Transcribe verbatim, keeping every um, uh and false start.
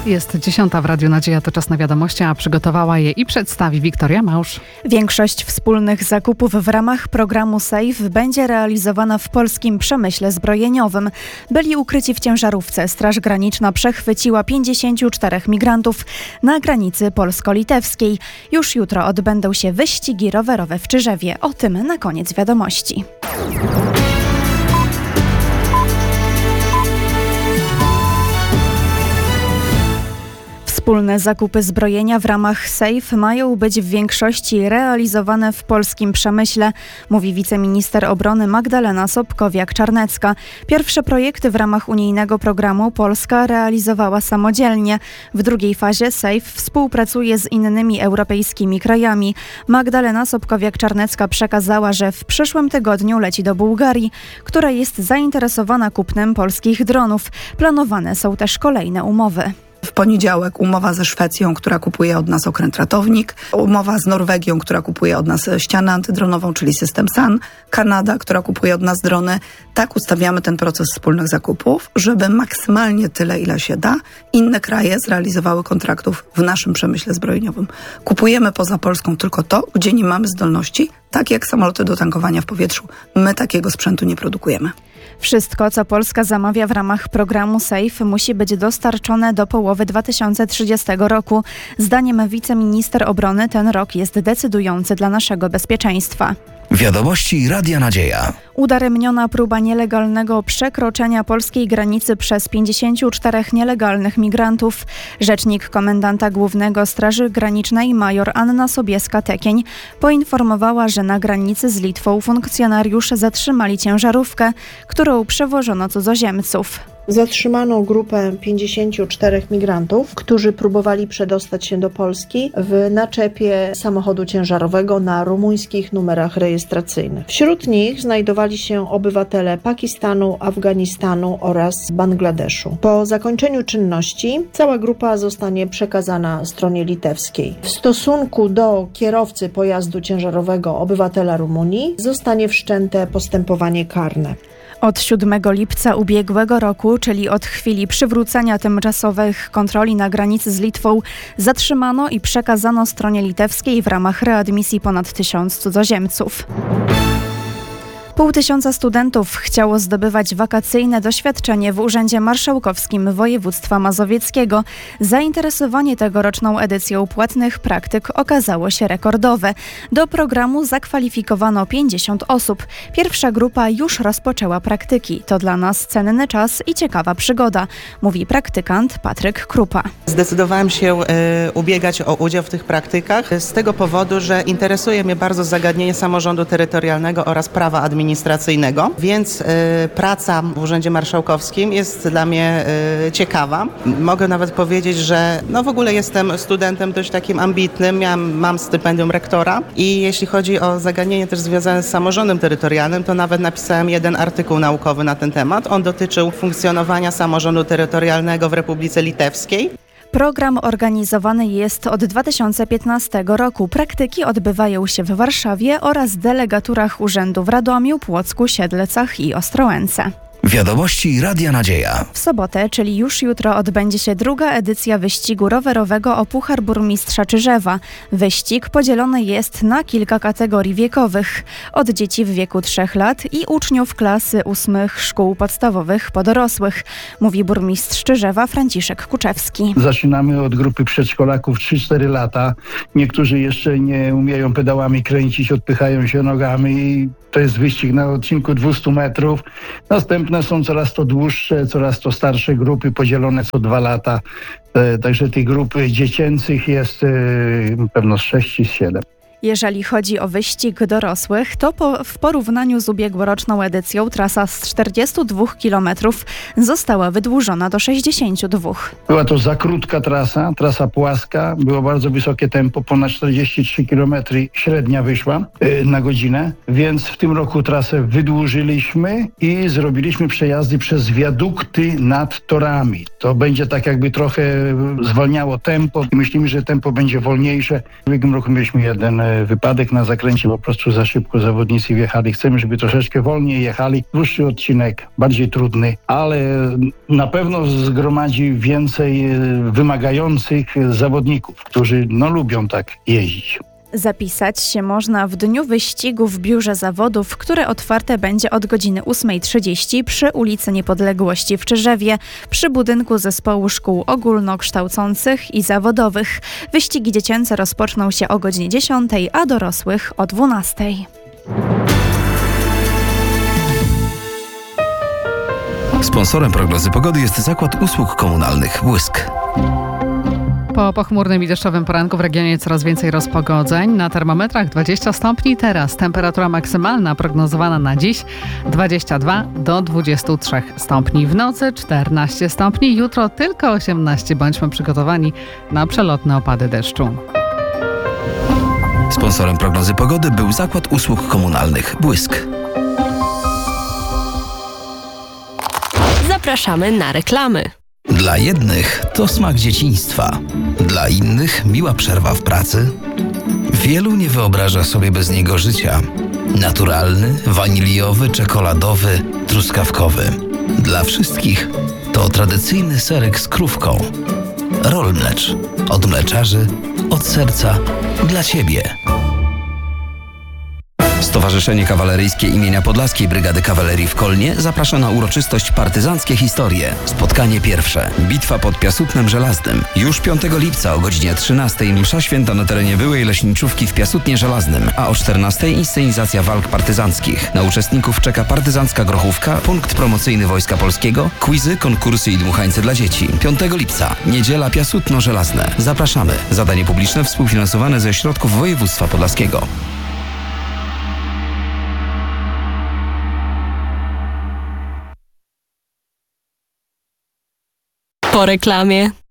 Jest dziesiąta w Radiu Nadzieja, to czas na wiadomości, a przygotowała je i przedstawi Wiktoria Małż. Większość wspólnych zakupów w ramach programu SAFE będzie realizowana w polskim przemyśle zbrojeniowym. Byli ukryci w ciężarówce. Straż Graniczna przechwyciła pięćdziesięciu czterech migrantów na granicy polsko-litewskiej. Już jutro odbędą się wyścigi rowerowe w Czyżewie. O tym na koniec wiadomości. Wspólne zakupy zbrojenia w ramach SAFE mają być w większości realizowane w polskim przemyśle, mówi wiceminister obrony Magdalena Sobkowiak-Czarnecka. Pierwsze projekty w ramach unijnego programu Polska realizowała samodzielnie. W drugiej fazie SAFE współpracuje z innymi europejskimi krajami. Magdalena Sobkowiak-Czarnecka przekazała, że w przyszłym tygodniu leci do Bułgarii, która jest zainteresowana kupnem polskich dronów. Planowane są też kolejne umowy. W poniedziałek umowa ze Szwecją, która kupuje od nas okręt ratownik, umowa z Norwegią, która kupuje od nas ścianę antydronową, czyli system S A N, Kanada, która kupuje od nas drony. Tak ustawiamy ten proces wspólnych zakupów, żeby maksymalnie tyle, ile się da, inne kraje zrealizowały kontraktów w naszym przemyśle zbrojeniowym. Kupujemy poza Polską tylko to, gdzie nie mamy zdolności, tak jak samoloty do tankowania w powietrzu. My takiego sprzętu nie produkujemy. Wszystko, co Polska zamawia w ramach programu SAFE, musi być dostarczone do połowy dwa tysiące trzydziestego roku. Zdaniem wiceminister obrony ten rok jest decydujący dla naszego bezpieczeństwa. Wiadomości Radia Nadzieja. Udaremniona próba nielegalnego przekroczenia polskiej granicy przez pięćdziesięciu czterech nielegalnych migrantów. Rzecznik komendanta głównego Straży Granicznej major Anna Sobieska-Tekień poinformowała, że na granicy z Litwą funkcjonariusze zatrzymali ciężarówkę, którą przewożono cudzoziemców. Zatrzymano grupę pięćdziesięciu czterech migrantów, którzy próbowali przedostać się do Polski w naczepie samochodu ciężarowego na rumuńskich numerach rejestracyjnych. Wśród nich znajdowali się obywatele Pakistanu, Afganistanu oraz Bangladeszu. Po zakończeniu czynności cała grupa zostanie przekazana stronie litewskiej. W stosunku do kierowcy pojazdu ciężarowego obywatela Rumunii zostanie wszczęte postępowanie karne. Od siódmego lipca ubiegłego roku, czyli od chwili przywrócenia tymczasowych kontroli na granicy z Litwą, zatrzymano i przekazano stronie litewskiej w ramach readmisji ponad tysiąc cudzoziemców. Pół tysiąca studentów chciało zdobywać wakacyjne doświadczenie w Urzędzie Marszałkowskim Województwa Mazowieckiego. Zainteresowanie tegoroczną edycją płatnych praktyk okazało się rekordowe. Do programu zakwalifikowano pięćdziesiąt osób. Pierwsza grupa już rozpoczęła praktyki. To dla nas cenny czas i ciekawa przygoda, mówi praktykant Patryk Krupa. Zdecydowałem się y, ubiegać o udział w tych praktykach z tego powodu, że interesuje mnie bardzo zagadnienie samorządu terytorialnego oraz prawa administracyjnego. administracyjnego, więc y, praca w Urzędzie Marszałkowskim jest dla mnie y, ciekawa. Mogę nawet powiedzieć, że no w ogóle jestem studentem dość takim ambitnym, Miałam, mam stypendium rektora i jeśli chodzi o zagadnienie też związane z samorządem terytorialnym, to nawet napisałem jeden artykuł naukowy na ten temat. On dotyczył funkcjonowania samorządu terytorialnego w Republice Litewskiej. Program organizowany jest od dwa tysiące piętnastego roku. Praktyki odbywają się w Warszawie oraz delegaturach urzędu w Radomiu, Płocku, Siedlecach i Ostrołęce. Wiadomości Radia Nadzieja. W sobotę, czyli już jutro, odbędzie się druga edycja wyścigu rowerowego o Puchar Burmistrza Czyżewa. Wyścig podzielony jest na kilka kategorii wiekowych. Od dzieci w wieku trzech lat i uczniów klasy ósmych szkół podstawowych po dorosłych, mówi burmistrz Czyżewa Franciszek Kuczewski. Zaczynamy od grupy przedszkolaków trzy cztery lata. Niektórzy jeszcze nie umieją pedałami kręcić, odpychają się nogami. To jest wyścig na odcinku dwieście metrów. Następne są coraz to dłuższe, coraz to starsze grupy podzielone co dwa lata. Także tych grup dziecięcych jest pewno z sześć, z siedem. Jeżeli chodzi o wyścig dorosłych, to po, w porównaniu z ubiegłoroczną edycją trasa z czterdziestu dwóch kilometrów została wydłużona do sześćdziesięciu dwóch. Była to za krótka trasa, trasa płaska, było bardzo wysokie tempo, ponad czterdzieści trzy kilometry średnia wyszła yy, na godzinę, więc w tym roku trasę wydłużyliśmy i zrobiliśmy przejazdy przez wiadukty nad torami. To będzie tak jakby trochę zwalniało tempo i myślimy, że tempo będzie wolniejsze. W ubiegłym roku mieliśmy jeden e, wypadek na zakręcie, po prostu za szybko zawodnicy wjechali. Chcemy, żeby troszeczkę wolniej jechali. Dłuższy odcinek, bardziej trudny, ale na pewno zgromadzi więcej e, wymagających zawodników, którzy no lubią tak jeździć. Zapisać się można w dniu wyścigu w biurze zawodów, które otwarte będzie od godziny ósmej trzydzieści przy ulicy Niepodległości w Czyrzewie, przy budynku Zespołu Szkół Ogólnokształcących i Zawodowych. Wyścigi dziecięce rozpoczną się o godzinie dziesiątej, a dorosłych o dwunastej. Sponsorem prognozy pogody jest Zakład Usług Komunalnych Błysk. Po pochmurnym i deszczowym poranku w regionie coraz więcej rozpogodzeń. Na termometrach dwadzieścia stopni teraz. Temperatura maksymalna prognozowana na dziś dwadzieścia dwa do dwudziestu trzech stopni. W nocy czternaście stopni. Jutro tylko osiemnaście. Bądźmy przygotowani na przelotne opady deszczu. Sponsorem prognozy pogody był Zakład Usług Komunalnych Błysk. Zapraszamy na reklamy. Dla jednych to smak dzieciństwa, dla innych miła przerwa w pracy. Wielu nie wyobraża sobie bez niego życia. Naturalny, waniliowy, czekoladowy, truskawkowy. Dla wszystkich to tradycyjny serek z krówką. Roll Mlecz. Od mleczarzy, od serca, dla Ciebie. Stowarzyszenie Kawaleryjskie imienia Podlaskiej Brygady Kawalerii w Kolnie zaprasza na uroczystość Partyzanckie Historie. Spotkanie pierwsze. Bitwa pod Piasutnem Żelaznym. Już piątego lipca o godzinie trzynastej msza święta na terenie byłej leśniczówki w Piasutnie Żelaznym, a o czternastej inscenizacja walk partyzanckich. Na uczestników czeka partyzancka grochówka, punkt promocyjny Wojska Polskiego, quizy, konkursy i dmuchańce dla dzieci. piątego lipca. Niedziela Piasutno Żelazne. Zapraszamy. Zadanie publiczne współfinansowane ze środków województwa podlaskiego. Po reklamie.